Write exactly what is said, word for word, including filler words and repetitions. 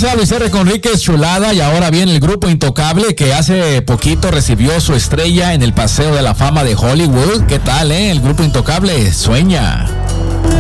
Gracias a Luis R. Conríquez, chulada. Y ahora viene el grupo Intocable, que hace poquito recibió su estrella en el Paseo de la Fama de Hollywood. ¿Qué tal, eh? El grupo Intocable sueña.